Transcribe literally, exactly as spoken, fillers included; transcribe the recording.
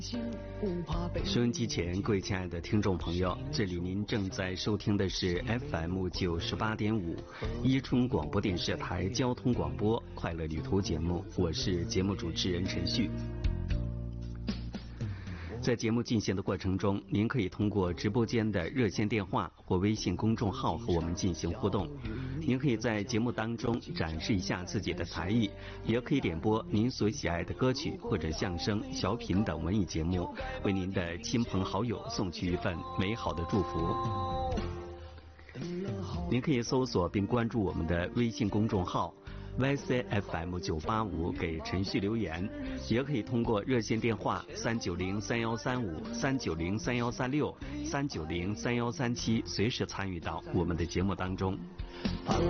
收音机前各位亲爱的听众朋友，这里您正在收听的是 F M 九十八点五伊春广播电视台交通广播快乐旅途节目，我是节目主持人陈旭。在节目进行的过程中，您可以通过直播间的热线电话或微信公众号和我们进行互动。您可以在节目当中展示一下自己的才艺，也可以点播您所喜爱的歌曲或者相声、小品等文艺节目，为您的亲朋好友送去一份美好的祝福。您可以搜索并关注我们的微信公众号Y C F M 九八五给陈旭留言，也可以通过热线电话三九零三幺三五、三九零三幺三六、三九零三幺三七随时参与到我们的节目当中。